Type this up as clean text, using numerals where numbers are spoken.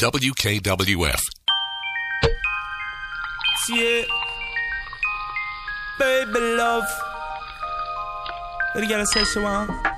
WKWF. Yeah. Baby love. What you gotta say, Shawan?